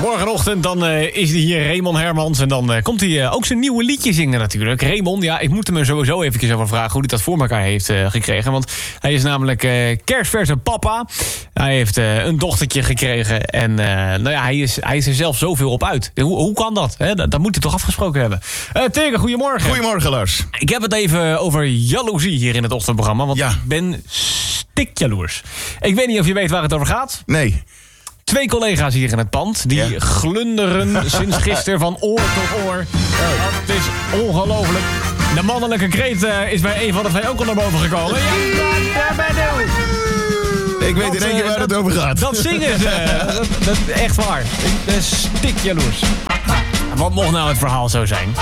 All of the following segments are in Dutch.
Morgenochtend dan is hier Raymond Hermans. En dan komt hij ook zijn nieuwe liedje zingen natuurlijk. Raymond, ja, ik moet hem er sowieso eventjes over vragen hoe hij dat voor elkaar heeft gekregen. Want hij is namelijk kerstverse papa. Hij heeft een dochtertje gekregen. En nou ja, hij is er zelf zoveel op uit. Hoe kan dat? Hè? Dat moet hij toch afgesproken hebben. Tegen, goedemorgen. Goedemorgen, Lars. Ik heb het even over jaloezie hier in het ochtendprogramma. Want ja, ik ben stikjaloers. Ik weet niet of je weet waar het over gaat. Nee. 2 collega's hier in het pand, die glunderen sinds gisteren van oor tot oor. Het is ongelooflijk. De mannelijke kreet is bij een van de 2 ook al naar boven gekomen. Ik weet in één keer waar het over gaat. Dat zingen ze. Dat is echt waar. Ik ben stikjaloers. Wat mocht nou het verhaal zo zijn?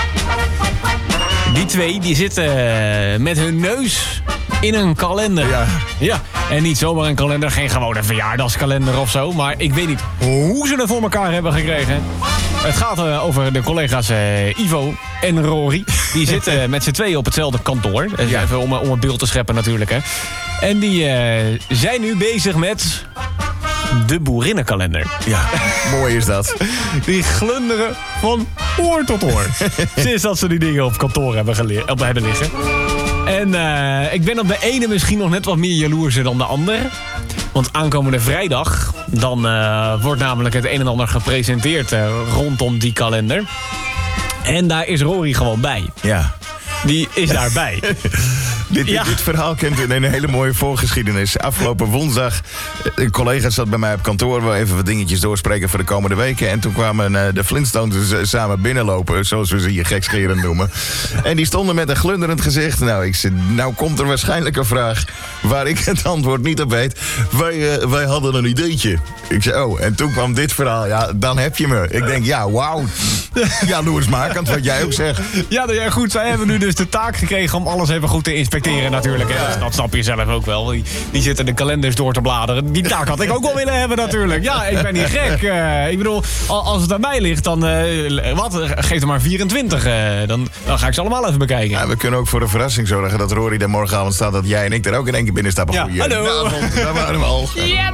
Die 2 die zitten met hun neus in een kalender. Ja. En niet zomaar een kalender, geen gewone verjaardagskalender of zo. Maar ik weet niet hoe ze het voor elkaar hebben gekregen. Het gaat over de collega's Ivo en Rory. Die zitten met z'n 2 op hetzelfde kantoor. Ja. Even om het beeld te scheppen natuurlijk. Hè. En die zijn nu bezig met de boerinnenkalender. Ja, mooi is dat. Die glunderen van oor tot oor. Sinds dat ze die dingen op kantoor hebben liggen. En ik ben op de ene misschien nog net wat meer jaloerser dan de ander. Want aankomende vrijdag, dan wordt namelijk het een en ander gepresenteerd rondom die kalender. En daar is Rory gewoon bij. Ja. Die is daarbij. Dit verhaal kent een hele mooie voorgeschiedenis. Afgelopen woensdag, een collega zat bij mij op kantoor. We even wat dingetjes doorspreken voor de komende weken. En toen kwamen de Flintstones samen binnenlopen, zoals we ze hier gekscherend noemen. En die stonden met een glunderend gezicht. Nou, ik zei, nou komt er waarschijnlijk een vraag waar ik het antwoord niet op weet. Wij hadden een ideetje. Ik zei, oh, en toen kwam dit verhaal. Ja, dan heb je me. Ik denk, ja, wauw. Jaloersmakend, wat jij ook zegt. Ja, goed. Zij hebben nu dus de taak gekregen om alles even goed te inspecteren natuurlijk. Ja. Dat snap je zelf ook wel. Die zitten de kalenders door te bladeren. Die taak had ik ook wel willen hebben natuurlijk. Ja, ik ben niet gek. Ik bedoel, als het aan mij ligt, dan geef er maar 24. Dan ga ik ze allemaal even bekijken. Ja, we kunnen ook voor de verrassing zorgen dat Rory daar morgenavond staat. Dat jij en ik er ook in één keer binnen stappen. Ja, hallo. Daar waren we al. Ja,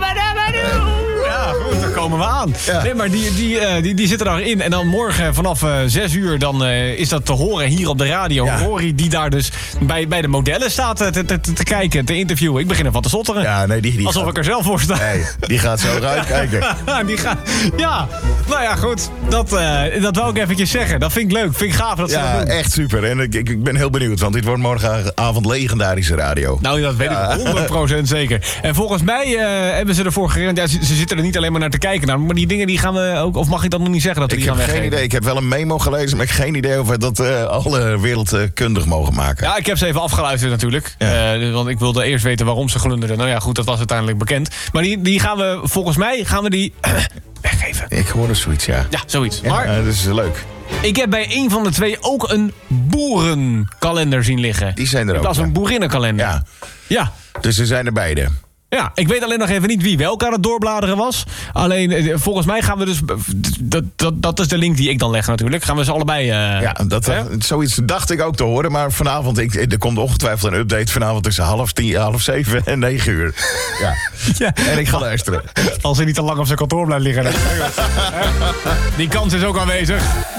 ja, goed, daar komen we aan. Ja. Nee, maar die zitten daarin. En dan morgen vanaf 6 uur dan is dat te horen hier op de radio. Ja. Rory die daar dus bij de modellen staat te kijken, te interviewen. Ik begin ervan te stotteren. Ja, nee, die alsof ik er zelf voor sta. Nee, die gaat zo eruit kijken. Ja, nou ja, goed. Dat wou ik eventjes zeggen. Dat vind ik leuk. Vind ik gaaf dat ze dat doen. Ja, echt super. En ik ben heel benieuwd, want dit wordt morgenavond legendarische radio. Nou, dat weet ik 100% zeker. En volgens mij hebben ze ervoor gerend. Ja, ze zitten er niet alleen maar naar te kijken. Maar die dingen die gaan we ook... Of mag ik dat nog niet zeggen dat we die gaan weggeven? Ik heb geen idee. Ik heb wel een memo gelezen, maar ik heb geen idee of we dat alle wereldkundig mogen maken. Ja, ik heb ze even afgeluisterd natuurlijk. Ja. Want ik wilde eerst weten waarom ze glunderden. Nou ja, goed, dat was uiteindelijk bekend. Maar die gaan we, volgens mij, weggeven. Ik hoorde zoiets, ja. Ja, zoiets. Ja, maar dat is leuk. Ik heb bij een van de 2 ook een boerenkalender zien liggen. Die zijn er ook. Dat is een boerinnenkalender. Ja. Dus ze zijn er beide. Ja, ik weet alleen nog even niet wie welke aan het doorbladeren was. Alleen, volgens mij gaan we dus... Dat is de link die ik dan leg natuurlijk. Gaan we ze allebei... zoiets dacht ik ook te horen. Maar vanavond, er komt ongetwijfeld een update. Vanavond tussen 6:30 en 9 uur. Ja. En ik ga luisteren. Als hij niet te lang op zijn kantoor blijft liggen. Die kans is ook aanwezig.